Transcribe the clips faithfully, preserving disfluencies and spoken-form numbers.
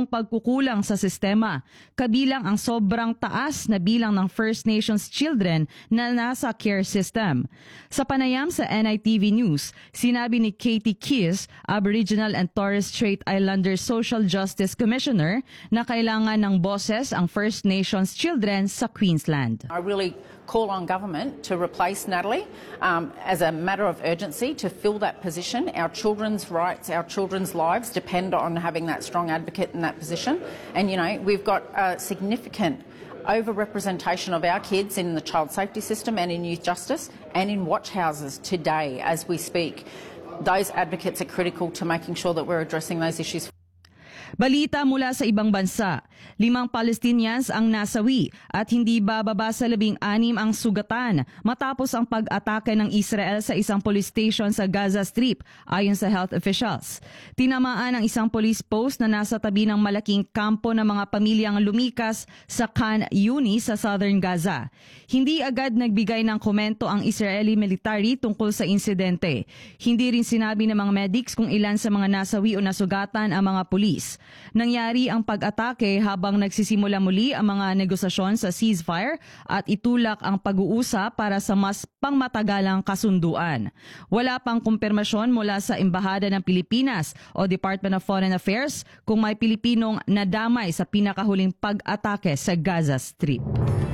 sintomatikong pagkukulang sa sistema, kabilang ang sobrang taas na bilang ng First Nations children na nasa care system. Sa panayam sa N I T V News, sinabi ni Katie Kiss, Aboriginal and Torres Strait Islander Social Justice Commissioner, na kailangan ng boses ang First Nations children sa Queensland. I really call on government to replace Natalie um, as a matter of urgency to fill that position. Our children's rights, our children's lives depend on having that strong advocate in that position. And, you know, we've got a significant overrepresentation of our kids in the child safety system and in youth justice and in watch houses today as we speak. Those advocates are critical to making sure that we're addressing those issues. Balita mula sa ibang bansa, limang Palestinians ang nasawi at hindi bababa sa labing anim ang sugatan matapos ang pag-atake ng Israel sa isang police station sa Gaza Strip ayon sa health officials. Tinamaan ang isang police post na nasa tabi ng malaking kampo ng mga pamilyang lumikas sa Khan Yunis sa southern Gaza. Hindi agad nagbigay ng komento ang Israeli military tungkol sa insidente. Hindi rin sinabi ng mga medics kung ilan sa mga nasawi o nasugatan ang mga pulis. Nangyari ang pag-atake habang nagsisimula muli ang mga negosasyon sa ceasefire at itulak ang pag-uusap para sa mas pangmatagalang kasunduan. Wala pang kumpirmasyon mula sa Embahada ng Pilipinas o Department of Foreign Affairs kung may Pilipinong nadamay sa pinakahuling pag-atake sa Gaza Strip.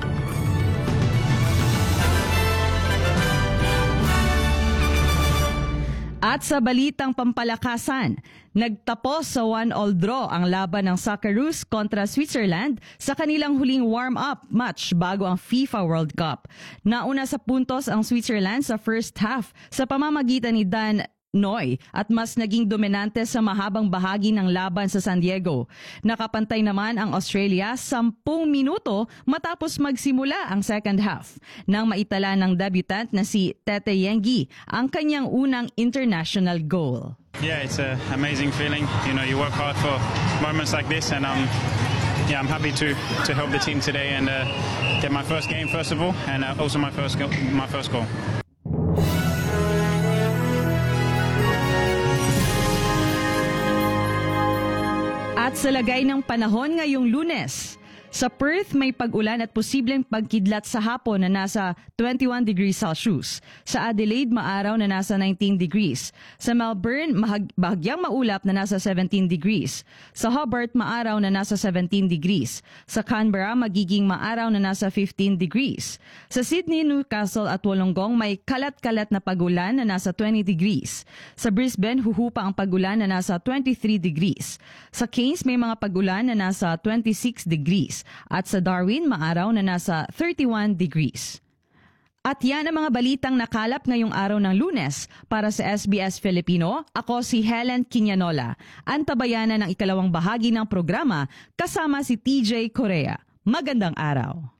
At sa balitang pampalakasan, nagtapos sa one-all draw ang laban ng Socceroos kontra Switzerland sa kanilang huling warm-up match bago ang FIFA World Cup. Nauna sa puntos ang Switzerland sa first half sa pamamagitan ni Dan Noy at mas naging dominante sa mahabang bahagi ng laban sa San Diego. Nakapantay naman ang Australia sampung minuto matapos magsimula ang second half nang maitala ng debutant na si Tete Yengi ang kanyang unang international goal. Yeah, it's an amazing feeling. You know, you work hard for moments like this and um yeah, I'm happy to to help the team today and uh, get my first game first of all and uh, also my first go- my first goal. At sa lagay ng panahon ngayong Lunes, sa Perth may pag-ulan at posibleng pagkidlat sa hapon na nasa twenty-one degrees Celsius. Sa Adelaide, maaraw na nasa nineteen degrees. Sa Melbourne, mahag- bahagyang maulap na nasa seventeen degrees. Sa Hobart, maaraw na nasa seventeen degrees. Sa Canberra, magiging maaraw na nasa fifteen degrees. Sa Sydney, Newcastle at Wollongong, may kalat-kalat na pag-ulan na nasa twenty degrees. Sa Brisbane, huhupa ang pag-ulan na nasa twenty-three degrees. Sa Cairns, may mga pag-ulan na nasa twenty-six degrees. At sa Darwin, maaraw na nasa thirty-one degrees. At yan ang mga balitang nakalap ngayong araw ng Lunes. Para sa S B S Filipino, ako si Helen Quiñanola. Antabayanan ng ikalawang bahagi ng programa kasama si T J Correa. Magandang araw.